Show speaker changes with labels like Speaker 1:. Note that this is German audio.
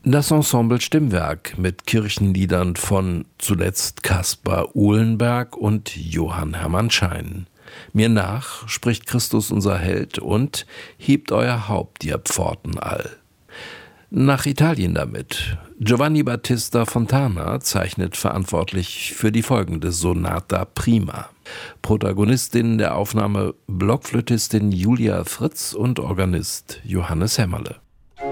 Speaker 1: Das Ensemble Stimmwerk mit Kirchenliedern von zuletzt Caspar Uhlenberg und Johann Hermann Schein. Mir nach spricht Christus unser Held und hebt euer Haupt, ihr Pforten all. Nach Italien damit. Giovanni Battista Fontana zeichnet verantwortlich für die folgende Sonata Prima. Protagonistin der Aufnahme Blockflötistin Julia Fritz und Organist Johannes Hämmerle.